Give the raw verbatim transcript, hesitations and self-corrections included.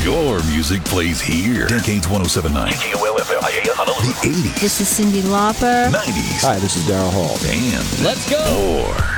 Your music plays here. Decades one oh seven point nine. K K O L F M I A Honolulu. The eighties. This is Cyndi Lauper. nineties. Hi, this is Daryl Hall. And let's go. More.